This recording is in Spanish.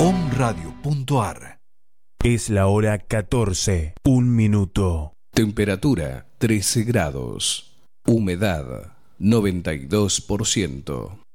omradio.ar. Es la hora 14, 1 minuto. Temperatura 13 grados. Humedad 92%.